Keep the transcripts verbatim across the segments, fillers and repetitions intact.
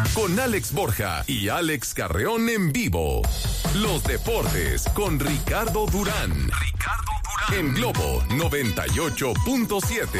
con Alex Borja y Alex Carreón en vivo. Los deportes con Ricardo Durán. Ricardo Durán. En Globo noventa y ocho punto siete.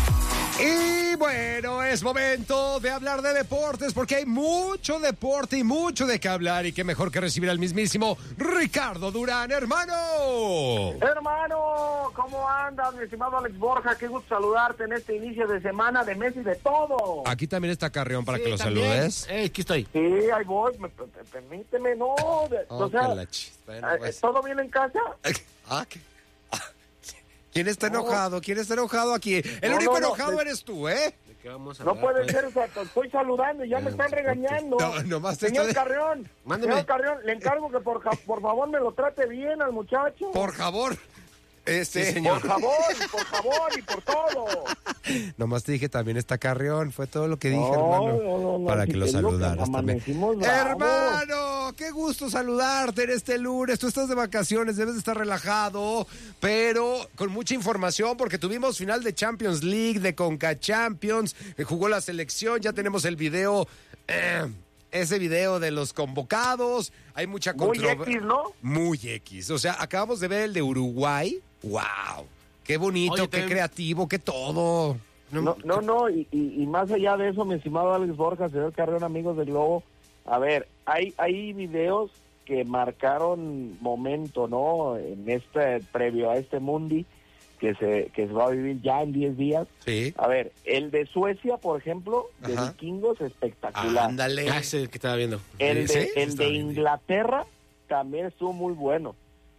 Y bueno, es momento de hablar de deportes porque hay mucho deporte y mucho de qué hablar y qué mejor que recibir al mismísimo Ricardo Durán, hermano. Hermano, ¿cómo andas, mi estimado Alex Borja? Qué gusto saludarte en este inicio de semana de mes y de todo. Aquí también está Carreón para sí, que lo también. saludes. Eh, aquí estoy. Sí, ahí voy, me, permíteme, no. De, Oh, o sea, la chis- bueno, eh, pues. ¿todo bien en casa? Ah, ¿qué? Ah, ¿quién está No. enojado? ¿Quién está enojado aquí? El No, único no, no, enojado de- eres tú, ¿eh? ¿De qué vamos a No hablar, puede pues? ser, o sea, te estoy saludando y ya me están regañando. No, nomás te Señor estoy- Carrión, Mándeme. señor Carrión, le encargo que por, ja- por favor me lo trate bien al muchacho. Por favor. Este, Sí, señor. Por favor, por favor y por todo. Nomás te dije también está Carrión, fue todo lo que dije, No, hermano, no, no, no, para si que lo te digo que saludaras también. amanecimos bravos. Hermano, qué gusto saludarte en este lunes. Tú estás de vacaciones, debes de estar relajado, pero con mucha información porque tuvimos final de Champions League, de Conca Champions, que jugó la selección, ya tenemos el video, eh, ese video de los convocados, hay mucha Muy controversia. X, ¿no? Muy X, o sea, acabamos de ver el de Uruguay, wow, qué bonito, Oye, qué también- creativo, qué todo. No, no, no, y, y, y más allá de eso, mi estimado Alex Borja, señor Carrión, amigos del Globo, a ver, hay, hay videos que marcaron momento, ¿no? En este, previo a este Mundi, que se, que se va a vivir ya en diez días. Sí. A ver, el de Suecia, por ejemplo, de Ajá. Vikingos, espectacular. Ándale. Ah, ese que estaba viendo. El Sí, de, sí, el está de bien. Inglaterra también estuvo muy bueno.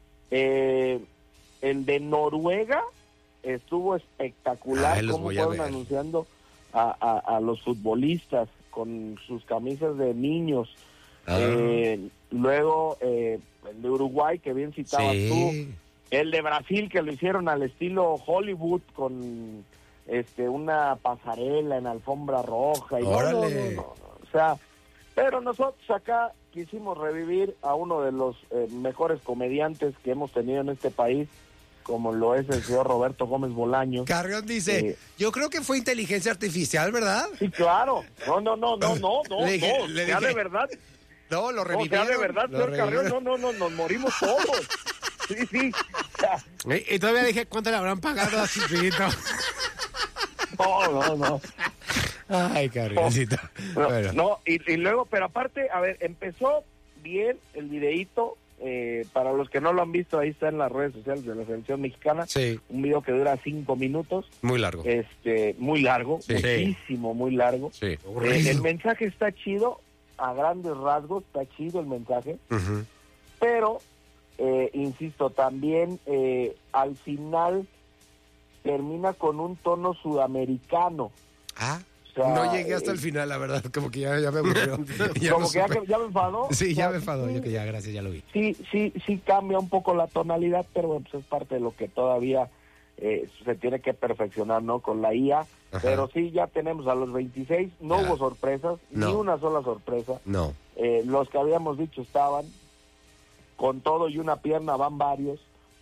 Eh, el de Noruega estuvo espectacular. Ay, los Cómo voy a fueron ver. anunciando a, a, a los futbolistas con sus camisas de niños. Ah. Eh, luego eh, el de Uruguay, que bien citabas Sí. tú. El de Brasil, que lo hicieron al estilo Hollywood con este una pasarela en alfombra roja. Y no, no, Órale. no, no, no. O sea, pero nosotros acá quisimos revivir a uno de los eh, mejores comediantes que hemos tenido en este país, como lo es el señor Roberto Gómez Bolaños. Carrión dice, Eh. yo creo que fue inteligencia artificial, ¿verdad? Sí, claro. No, no, no, no, no, no, Le dije- no. le sea dije- de verdad. No, lo No, revivieron. sea de verdad, lo señor Carrión. revivieron. No, no, no, nos morimos todos. Sí, sí. O sea, Y, y todavía dije cuánto le habrán pagado a Chipito. no, no, no. Ay, Carrioncito. No, Bueno. no, y, y luego, pero aparte, a ver, empezó bien el videíto. Eh, para los que no lo han visto, ahí está en las redes sociales de la selección mexicana. Sí, Un video que dura cinco minutos. muy largo. Este, muy largo, Sí. muchísimo, muy largo. Sí. Eh, el mensaje está chido, a grandes rasgos, está chido el mensaje, Ujú. pero, eh, insisto, también eh, al final termina con un tono sudamericano. Ah, O sea, no llegué hasta eh, el final, la verdad, como que ya, ya me aburrió. Ya como no que ya, supe. que- ya me enfadó. Sí, O ya sea, me enfadó, sí, yo que ya, gracias, ya lo vi. Sí, sí, sí cambia un poco la tonalidad, pero bueno, pues es parte de lo que todavía eh, se tiene que perfeccionar, ¿no? Con la I A. Ajá. Pero sí, ya tenemos a los veintiséis, no Ya. hubo sorpresas, No. ni una sola sorpresa. No. Eh, los que habíamos dicho estaban, con todo y una pierna van varios,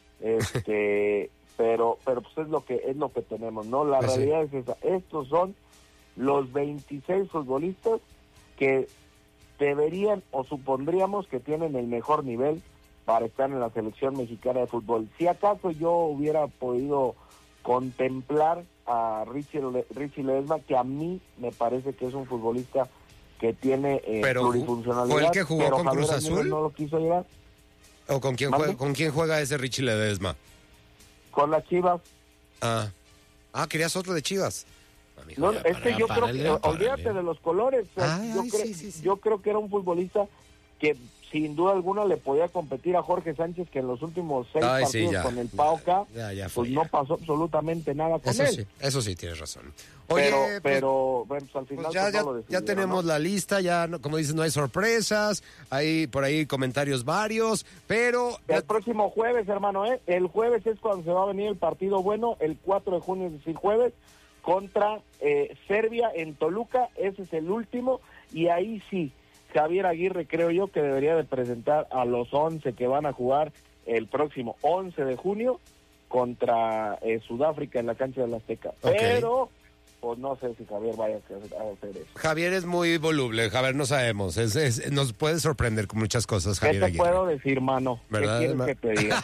este, pero pero pues es lo que es lo que tenemos, ¿no? La Pues sí. realidad es esa. Estos son los veintiséis futbolistas que deberían o supondríamos que tienen el mejor nivel para estar en la selección mexicana de fútbol. Si acaso yo hubiera podido contemplar a Richie, Le- Richie Ledesma, que a mí me parece que es un futbolista que tiene eh, Pero, plurifuncionalidad, ¿fue el que jugó pero con Javier Cruz Hernández Azul? no lo quiso llevar. ¿O con quién, ¿Mande? juega, con quién juega ese Richie Ledesma? Con las Chivas. Ah, ah querías otro de Chivas. Ah, mijo, No, ya, es que para- yo para- creo que, para- para- olvídate de los colores. o sea, Ay, yo, ay, cre- sí, sí, sí. yo creo que era un futbolista que sin duda alguna le podía competir a Jorge Sánchez, que en los últimos seis Ay, sí, partidos ya. con el P A O K, Ya, ya fue, pues ya. no pasó absolutamente nada con Eso él. sí, eso sí, tienes razón. Oye, pero, pues, pero bueno, pues al final pues ya, pues, no ya, lo ya decidieron, tenemos ¿no? la lista, ya, no- como dices, no hay sorpresas, hay por ahí comentarios varios, pero... El próximo jueves, hermano, ¿eh? El jueves es cuando se va a venir el partido bueno, el cuatro de junio, es decir, jueves, contra eh, Serbia en Toluca. Ese es el último, y ahí sí, Javier Aguirre creo yo que debería de presentar a los once que van a jugar el próximo once de junio contra eh, Sudáfrica en la cancha del Azteca. Ok. Pero pues no sé si Javier vaya a hacer eso. Javier es muy voluble, Javier, no sabemos. Es, es, nos puede sorprender con muchas cosas, Javier ¿Qué te Aguirre. puedo decir, mano? ¿Verdad, ¿Qué quieres ma- que te diga?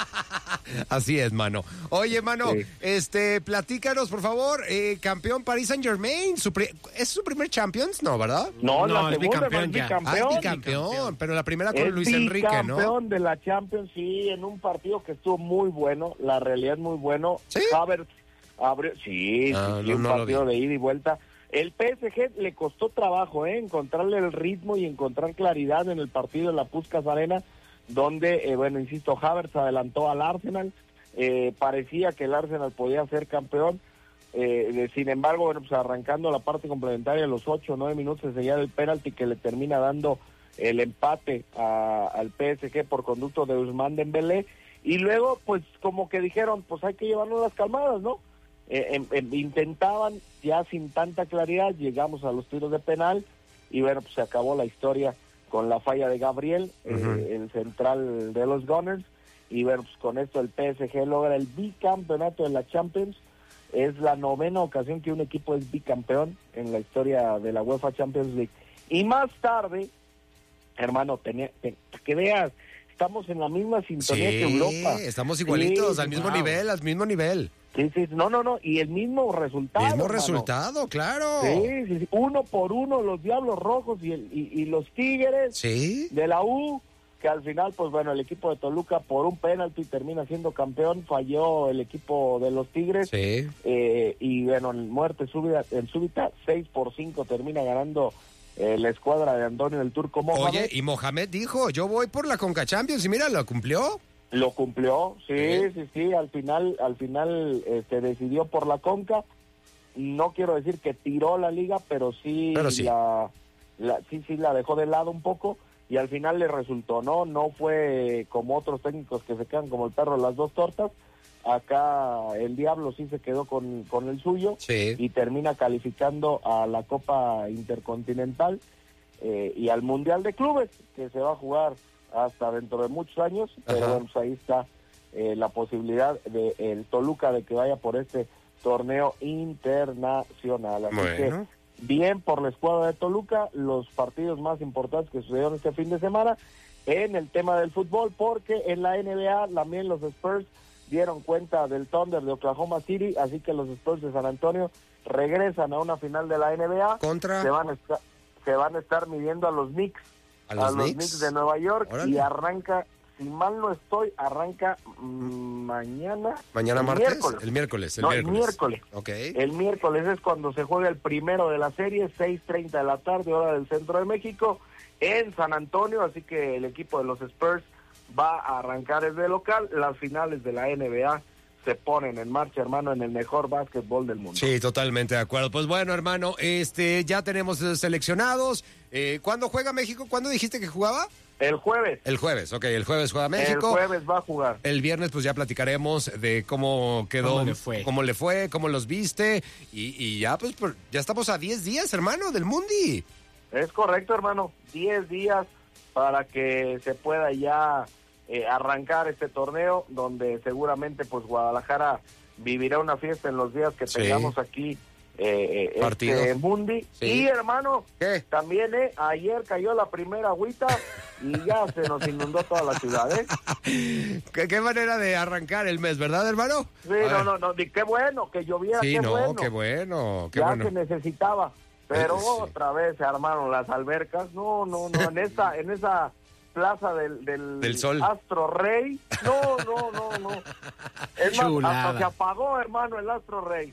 Así es, mano. Oye, mano, Sí. este, platícanos, por favor, eh, campeón Paris Saint-Germain. Su pri- ¿Es su primer Champions? No, ¿verdad? No, No, la es segunda, bicampeón hermano, ya. Ah, bicampeón. es bicampeón, pero la primera con Es Luis Enrique, ¿no? bicampeón de la Champions, sí, en un partido que estuvo muy bueno, la realidad muy bueno. ¿Sí? Havertz abrió, sí, Ah, sí, sí, no, un no lo partido vi. de ida y vuelta. El P S G le costó trabajo, ¿eh? Encontrarle el ritmo y encontrar claridad en el partido en la Puskás Arena, donde, eh, bueno, insisto, Havertz adelantó al Arsenal, eh, parecía que el Arsenal podía ser campeón, eh, de- sin embargo, bueno, pues arrancando la parte complementaria, a los ocho o nueve minutos se seguía el penalti que le termina dando el empate a- al P S G por conducto de Ousmane Dembélé, y luego, pues, como que dijeron, pues hay que llevarnos las calmadas, ¿no? Eh, em- em- intentaban ya sin tanta claridad, llegamos a los tiros de penal y bueno, pues se acabó la historia con la falla de Gabriel, eh, Ujú. el central de los Gunners, y bueno, pues con esto el P S G logra el bicampeonato de la Champions. Es la novena ocasión que un equipo es bicampeón en la historia de la UEFA Champions League. Y más tarde, hermano, tenía, te- que veas, estamos en la misma sintonía que Europa. estamos igualitos, Sí, al mismo wow. nivel, al mismo nivel. Sí, sí, no, no, no, y el mismo resultado. Mismo hermano. resultado, claro. Sí, sí, sí, uno por uno, los Diablos Rojos y, el, y, y los Tigres Sí. de la U, que al final, pues bueno, el equipo de Toluca por un penalti termina siendo campeón, falló el equipo de los Tigres, Sí. eh, y bueno, en muerte súbita, en súbita, seis por cinco termina ganando eh, la escuadra de Antonio el Turco Mohamed. Oye, y Mohamed dijo, yo voy por la Conca Champions, y mira, lo cumplió. Lo cumplió, sí, Sí. sí, sí, al final, al final eh, se decidió por la Conca. No quiero decir que tiró la liga, pero sí, Pero sí. La, la sí, sí la dejó de lado un poco y al final le resultó, ¿no? No fue como otros técnicos que se quedan como el perro de las dos tortas. Acá el Diablo sí se quedó con, con el suyo Sí. y termina calificando a la Copa Intercontinental eh, y al Mundial de Clubes, que se va a jugar hasta dentro de muchos años, pero Ajá. bueno, pues ahí está eh, la posibilidad de el Toluca de que vaya por este torneo internacional. Así Bueno. que bien por la escuadra de Toluca, los partidos más importantes que sucedieron este fin de semana en el tema del fútbol, porque en la N B A también los Spurs dieron cuenta del Thunder de Oklahoma City, así que los Spurs de San Antonio regresan a una final de la N B A. Contra. Se van a estar, se van a estar midiendo a los Knicks, ¿A los Knicks? Knicks de Nueva York. Órale. Y arranca, si mal no estoy, arranca mm, mañana. ¿Mañana el martes? miércoles. El miércoles, el No, el miércoles. miércoles. Ok. El miércoles es cuando se juega el primero de la serie, seis treinta de la tarde, hora del centro de México, en San Antonio, así que el equipo de los Spurs va a arrancar desde local. Las finales de la N B A se ponen en marcha, hermano, en el mejor básquetbol del mundo. Sí, totalmente de acuerdo. Pues bueno, hermano, este, ya tenemos eh, seleccionados. Eh, ¿Cuándo juega México? ¿Cuándo dijiste que jugaba? El jueves, El jueves, ok, el jueves juega el México. jueves va a jugar. El viernes pues ya platicaremos de cómo quedó, Cómo le fue. cómo le fue, cómo los viste y, y ya pues por- ya estamos a diez días, hermano, del Mundi. Es correcto, hermano. Diez días para que se pueda ya eh, arrancar este torneo, donde seguramente pues Guadalajara vivirá una fiesta en los días que Sí. tengamos aquí eh, eh, Partidos. este Mundi. Sí. Y hermano, ¿Qué? también eh, ayer cayó la primera agüita y ya se nos inundó toda la ciudad, ¿eh? ¿Qué, qué manera de arrancar el mes, ¿verdad, hermano? Sí, A no, ver. no, no, di- qué bueno que lloviera, Sí, qué no, bueno. qué bueno, qué ya bueno. se necesitaba, pero Eh, sí. otra vez se armaron las albercas. No, no, no, en esa, en esa plaza del, del, Del Sol. Astro Rey. No, no, no, no. Es más, Chulada. hasta se apagó, hermano, el Astro Rey.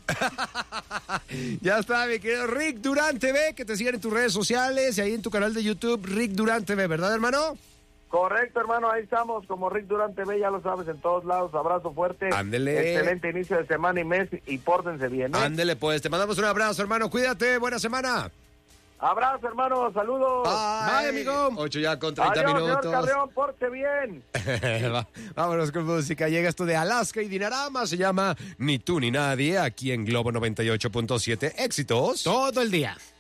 Ya está, mi querido Rick Durán T V, que te sigan en tus redes sociales y ahí en tu canal de YouTube, Rick Durán T V, ¿verdad, hermano? Correcto, hermano, ahí estamos como Rick Durán T V, ya lo sabes, en todos lados. Abrazo fuerte. Ándele. Excelente inicio de semana y mes y pórtense bien, ¿eh? Ándele, pues, te mandamos un abrazo, hermano, cuídate, buena semana. Abrazo, hermano, saludos. Bye, amigo. ocho ya con treinta Adiós, minutos. señor Carreón, pórte bien. Va- Vámonos con música. Llega esto de Alaska y Dinarama. Se llama Ni tú ni nadie. Aquí en Globo noventa y ocho punto siete. Éxitos. Todo el día.